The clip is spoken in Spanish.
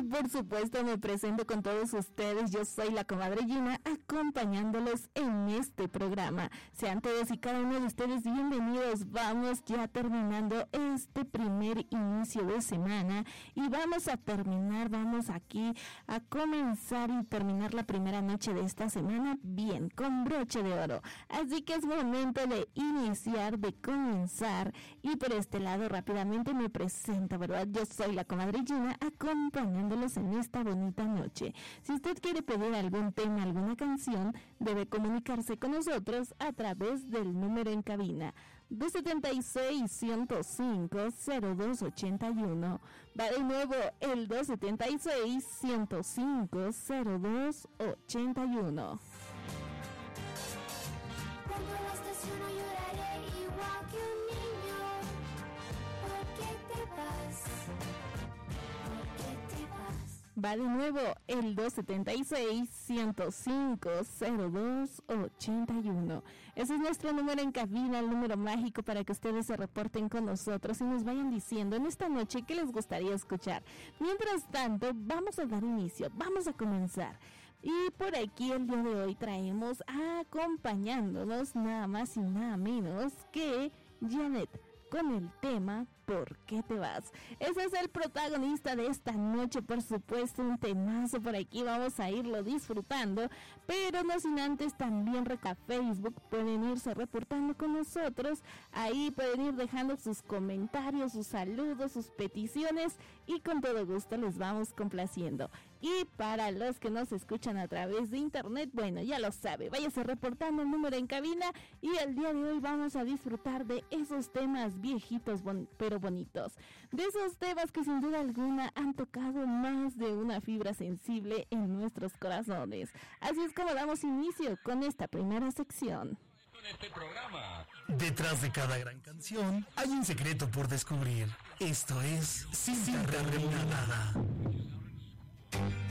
Y por supuesto me presento con todos ustedes, yo soy la comadre Gina, acompañándolos en este programa. Sean todos y cada uno de ustedes bienvenidos. Vamos ya terminando este primer inicio de semana y vamos aquí a comenzar y terminar la primera noche de esta semana bien, con broche de oro. Así que es momento de iniciar, de comenzar, y por este lado rápidamente me presento, ¿verdad? Yo soy la comadre Gina, acompañándolos en esta bonita noche. Si usted quiere pedir algún tema, alguna canción, debe comunicarse con nosotros a través del número en cabina 276-105-0281. Va de nuevo el 276-105-0281. Cuando la estaciono lloraré igual que un niño. ¿Por qué te vas? ¿Por qué te vas? Va de nuevo el 276-105-0281. Ese es nuestro número en cabina, el número mágico para que ustedes se reporten con nosotros y nos vayan diciendo en esta noche qué les gustaría escuchar. Mientras tanto, vamos a dar inicio, vamos a comenzar. Y por aquí el día de hoy traemos acompañándonos nada más y nada menos que Janet con el tema ¿Por qué te vas? Ese es el protagonista de esta noche, por supuesto, un temazo por aquí, vamos a irlo disfrutando, pero no sin antes también a Facebook, pueden irse reportando con nosotros, ahí pueden ir dejando sus comentarios, sus saludos, sus peticiones y con todo gusto les vamos complaciendo. Y para los que nos escuchan a través de internet, bueno, ya lo sabe, váyase reportando el número en cabina y el día de hoy vamos a disfrutar de esos temas viejitos pero bonitos, de esos temas que sin duda alguna han tocado más de una fibra sensible en nuestros corazones. Así es como damos inicio con esta primera sección. Este programa. Detrás de cada gran canción hay un secreto por descubrir. Esto es Cinta Remunerada.